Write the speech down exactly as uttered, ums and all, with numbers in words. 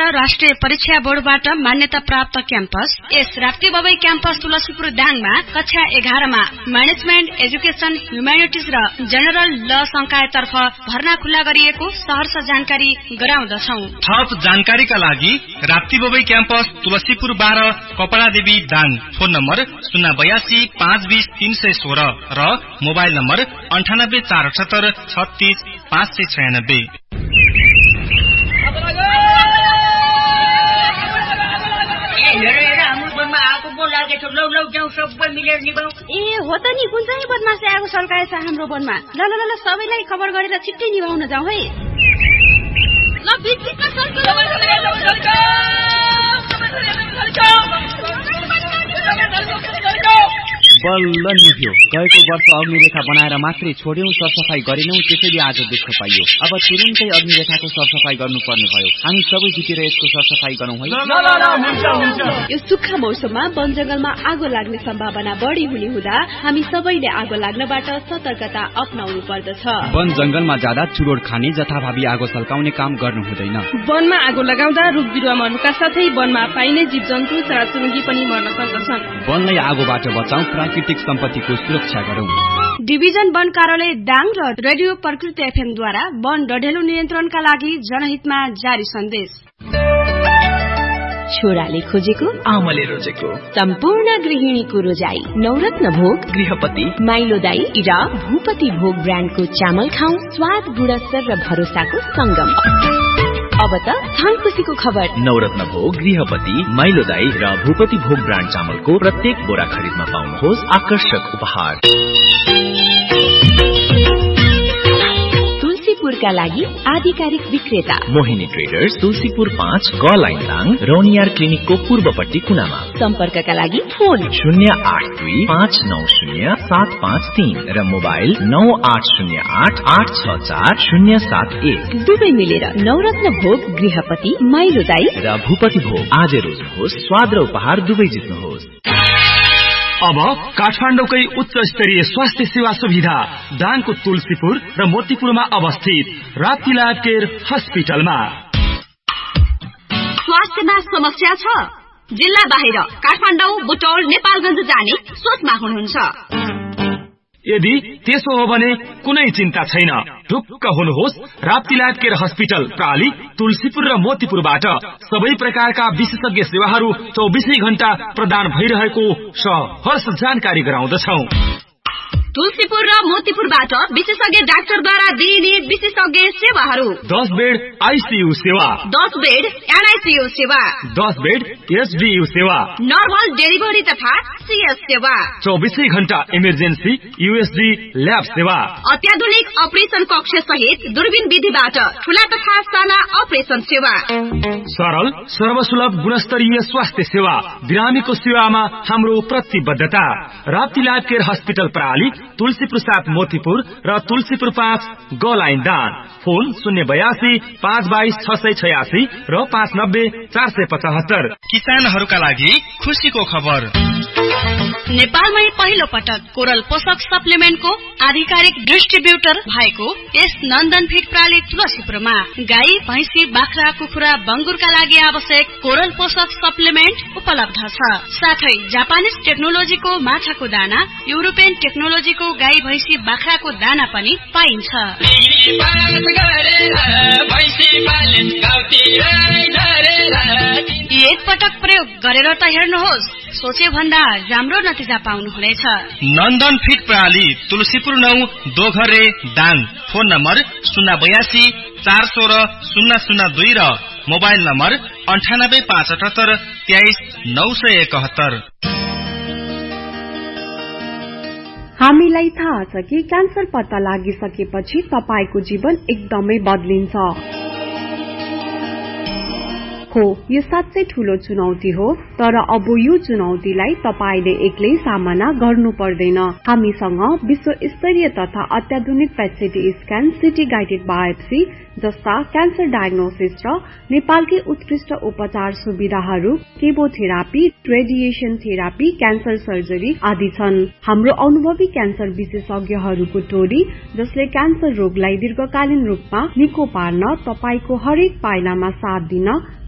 राष्ट्रिय परीक्षा बोर्डबाट मान्यता प्राप्त क्याम्पस यस राप्ती बबई क्याम्पस तुलसीपुर दाङमा कक्षा एघारमा म्यानेजमेन्ट एजुकेशन ह्युम्यानिटिज र जेनरल ल संकायतर्फ भर्ना खुल्ला गरिएको सहर्ष जानकारी गराउँदछौ। थप जानकारीका लागि राप्ती बबई क्याम्पस तुलसीपुर बाह्र कपडादेवी दाङ फोन नम्बर शून्य बयासी पाँच बीस तीन सय सोह्र र मोबाइल नम्बर अन्ठानब्बे चार अठहत्तर छत्तीस पाँच सय छयानब्बे। ए हो त नि, कुन चाहिँ बदमासले आगो सल्काएछ हाम्रो वनमा। ल ल ल सबैलाई खबर गरेर छिट्टै निभाउन जाउँ है। ल बिचमा बल्ल निभ्यो। गएको वर्ष अग्निरेखा बनाएर मात्रै छोड्यौं, सरसफाई गरेनौं, त्यसैले आज दुःख पाइयो। अब तुरुन्तै अग्निरेखाको सरसफाई गर्नुपर्ने भयो। हामी सबै जुटेर यसको सरसफाई गरौँ है। यो सुक्खा मौसममा वन जंगलमा आगो लाग्ने सम्भावना बढी हुने हुँदा हामी सबैले आगो लाग्नबाट सतर्कता अपनाउनु पर्दछ। वन जंगलमा जाँदा चुरोड खाने, जथाभावी आगो सल्काउने काम गर्नु हुँदैन। वनमा आगो लगाउँदा रुख बिरुवा मर्नुका साथै वनमा पाइने जीवजन्तु चराचुरुङ्गी पनि मर्न सक्दछन्। वनलाई आगोबाट बचाउँ, प्राकृतिक सम्पत्तिको सुरक्षा गरौँ। डिभिजन वन कार्यालय दाङ र रेडियो प्रकृति एफएम द्वारा वन डढेलो नियन्त्रणका लागि जनहितमा जारी सन्देश। छोराले खोजेको आमाले रोजेको सम्पूर्ण गृहिणीको रोजाई नवरत्न भोग गृहपति माइलो दाई र भूपति भोग ब्रान्डको चामल खाऊ। स्वाद गुणस्तर र भरोसाको संगम। अब त छन् खुशीको खबर। नवरत्न भोग गृहपति माइलो दाई र भूपति भोग ब्रान्ड चामलको प्रत्येक बोरा खरिदमा पाउनुहोस् आकर्षक उपहार। तुलसीपुरका लागि आधिकारिक विक्रेता मोहिनी ट्रेडर्स, तुलसीपुर पाँच ग लाइन दाङ, रौनियार क्लिनिकको पूर्वपट्टि कुनामा। सम्पर्कका लागि फोन शून्य आठ दुई पाँच नौ शून्य सात पाँच तीन र मोबाइल नौ आठ शून्य आठ आठ छ चार शून्य सात एक। दुवै मिलेर नवरत्न भोग गृहपति माइलो दाई र भूपति भोग आज रोज्नुहोस्, स्वाद र उपहार दुवै जित्नुहोस्। अब काठमाडौँकै उच्च स्तरीय स्वास्थ्य सेवा सुविधा दाङको तुलसीपुर र मोतीपुरमा अवस्थित राप्ती लाइफ केयर हस्पिटलमा। स्वास्थ्यमा समस्या छ? जिल्ला बाहिर काठमाडौँ, बुटौल, नेपालगञ्ज जाने सोचमा हुनुहुन्छ? यदि त्यसो हो भने कुनै चिन्ता छैन। ढुक्क हुनुहोस्, Rapti life care hospital प्राली Tulsipur र मोतीपुरबाट सबै प्रकारका विशेषज्ञ सेवाहरू चौबिसै घण्टा प्रदान भइरहेको सहर्ष जानकारी गराउँदछौ। तुलसीपुर र मोतीपुरबाट विशेषज्ञ डाक्टरद्वारा दिइने विशेषज्ञ सेवाहरू: दस बेड आईसीयू सेवा, दस बेड एनआईसीयू सेवा, दस बेड एसडीयू सेवा, नर्मल डेलिभरी तथा सीएस सेवा, चौबिसै घण्टा इमर्जेन्सी यूएसजी ल्याब सेवा, अत्याधुनिक अपरेसन कक्ष सहित दूरबीन विधिबाट ठूला तथा साना अपरेसन सेवा, सरल सर्वसुलभ गुणस्तरीय स्वास्थ्य सेवा। बिरामीको सेवामा हाम्रो प्रतिबद्धता। Rapti life care hospital प्राली Tulsipur सात मोतीपुर र तुलसीपुर पाँच ग लाइन दाङ। फोन शून्य बयासी पाँच बाइस छ सय छयासी र पाँच नब्बे चार सय पचहत्तर। किसानहरूका लागि खुशीको खबर। नेपालमै पहिलो पटक कोरल पोषक सप्लिमेन्टको आधिकारिक डिस्ट्रिब्युटर भएको यस नन्दन फिड प्राली तुलसीपुरमा गाई, भैंसी, बाख्रा, कुखुरा, बंगुरका लागि आवश्यक कोरल पोषक सप्लिमेन्ट उपलब्ध छ। साथै जापानिज टेक्नोलोजीको माछाको दाना, युरोपियन टेक्नोलोजीको गाई, भैंसी, बाख्राको दाना पनि पाइन्छ। एक पटक प्रयोग गरेर त हेर्नुहोस्, सोचे भन्दा राम्रो नतिजा पाउनुहुनेछ। नन्दन फिड प्राली तुलसीपुर नौ दोघरे दाङ। फोन नम्बर शून्य बयासी चार सोह्र शून्य शून्य दुई र मोबाइल नम्बर अन्ठानब्बे पाँच अठहत्तर तेइस नौ सय एकहत्तर। हामीलाई थाहा छ कि क्यान्सर पत्ता लागिसकेपछि तपाईको जीवन एकदमै बदलिन्छ। हो, यो साँच्चै ठूलो चुनौती हो, तर अब यो चुनौतीलाई तपाईले एक्लै सामना गर्नु पर्दैन। हामीसँग विश्व स्तरीय तथा अत्याधुनिक पेट स्क्यान, सिटी गाइडेड बायोप्सी जस्ता क्यान्सर डायग्नोसिस र नेपालकै उत्कृष्ट उपचार सुविधाहरू, chemotherapy, radiation therapy, cancer surgery आदि छन्। हाम्रो अनुभवी क्यान्सर विशेषज्ञहरूको टोली जसले क्यान्सर रोगलाई दीर्घकालीन रूपमा निको पार्न तपाईको हरेक पाइलामा साथ दिन